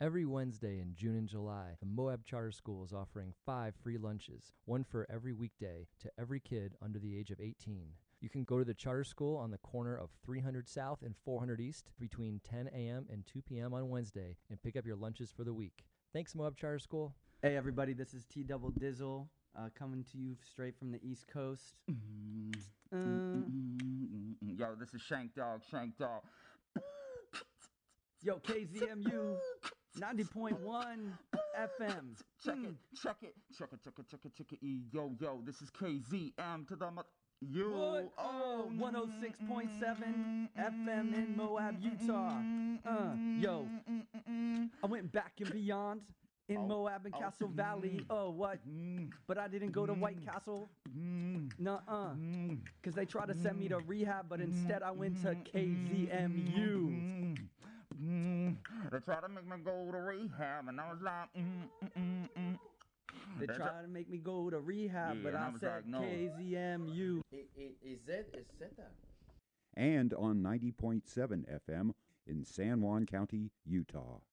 Every Wednesday in June and July, the Moab Charter School is offering 5 free lunches, one for every weekday, to every kid under the age of 18. You can go to the charter school on the corner of 300 South and 400 East between 10 a.m. and 2 p.m. on Wednesday and pick up your lunches for the week. Thanks, Moab Charter School. Hey, everybody, this is T Double Dizzle coming to you straight from the East Coast. Yo, this is Shank Dog. Yo, KZMU 90.1 FM. Check it. Yo, this is KZM to the you. What? 106.7 FM in Moab, Utah. Yo, I went back and beyond in Moab and Castle Valley. What? But I didn't go to White Castle. Nuh-uh. Because they tried to send me to rehab, but instead I went to KZMU. They tried to make me go to rehab, and I was like, They tried to make me go to rehab, but I said like, no. KZMU. Is that? And on 90.7 FM in San Juan County, Utah.